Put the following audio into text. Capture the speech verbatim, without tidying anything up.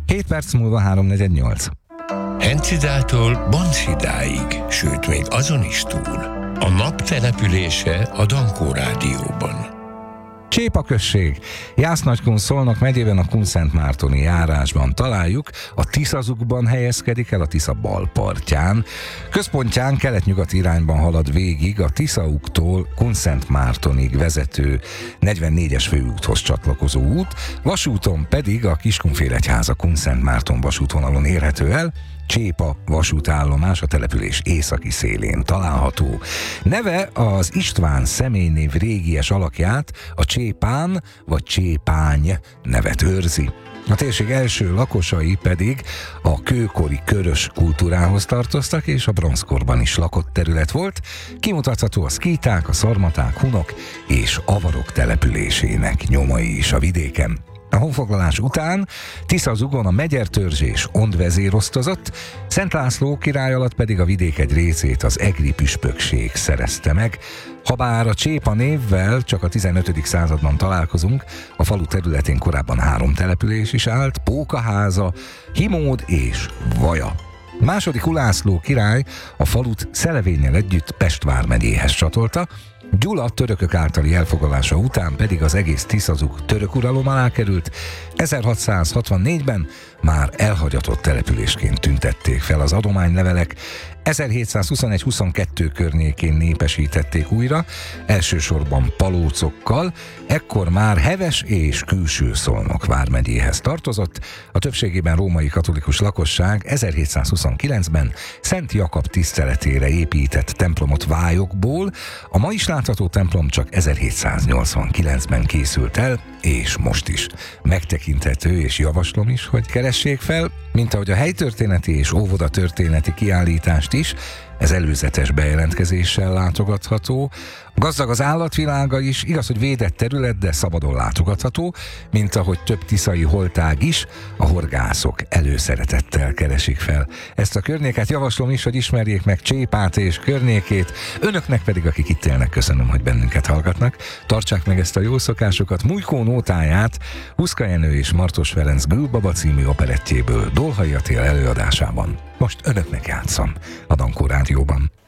hét perc múlva háromnegyednyolc. Hencidától Banszidáig, sőt még azon is túl. A nap települése a Dankó Rádióban. Csépa község. Jász-Nagykun Szolnok megyében a Kunszentmártoni járásban találjuk, a Tiszazugban helyezkedik el a Tisza bal partján. Központján kelet-nyugat irányban halad végig a Tiszaugtól Kunszentmártonig vezető negyvennégyes főúthoz csatlakozó út, vasúton pedig a Kiskunfélegyháza Kunszentmárton vasútvonalon érhető el. Csépa vasútállomás a település északi szélén található. Neve az István személynév régies alakját, a Csépán vagy Csépány nevet őrzi. A térség első lakosai pedig a kőkori körös kultúrához tartoztak, és a bronzkorban is lakott terület volt. Kimutatható a szkíták, a szarmaták, hunok és avarok településének nyomai is a vidéken. A honfoglalás után Tiszazugon a megyertörzs és Ond vezérosztozott, Szent László király alatt pedig a vidék egy részét az egri püspökség szerezte meg. Habár a Csépa névvel csak a tizenötödik században találkozunk, a falu területén korábban három település is állt, Pókaháza, Himód és Vaja. Második Ulászló király a falut Szelevénnyel együtt Pest vármegyéhez csatolta, Gyula törökök általi elfoglalása után pedig az egész Tiszazug török uralom alá került. ezerhatszázhatvannégyben már elhagyatott településként tüntették fel az adománylevelek, ezerhétszázhuszonegy-huszonkettő környékén népesítették újra, elsősorban palócokkal, ekkor már Heves és Külső Szolnok vármegyéhez tartozott, a többségében római katolikus lakosság ezerhétszázhuszonkilencben Szent Jakab tiszteletére épített templomot vályokból, a ma is látható templom csak ezerhétszáznyolcvankilencben készült el, és most is megtekinthető, és javaslom is, hogy keressék fel, mint ahogy a helytörténeti és óvodatörténeti kiállítást is, ez előzetes bejelentkezéssel látogatható. Gazdag az állatvilága is, igaz, hogy védett terület, de szabadon látogatható, mint ahogy több tiszai holtág is, a horgászok előszeretettel keresik fel ezt a környéket. Javaslom is, hogy ismerjék meg Csépát és környékét, önöknek pedig, akik itt élnek, köszönöm, hogy bennünket hallgatnak. Tartsák meg ezt a jó szokásokat. Mújkó nótáját Huszka Jenő és Martos Ferenc Gülbaba című operettjéből Dolhai Attila előadásában most önöknek játszom a Dankó Rádióban.